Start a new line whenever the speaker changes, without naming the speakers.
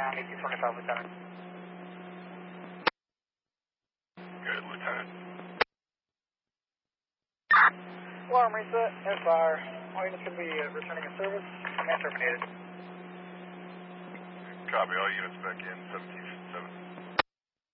now, 1825, Lieutenant.
Good, Lieutenant.
Alarm reset, no fire. All units should be returning in service. Command terminated.
Copy, all units back in, 17-7.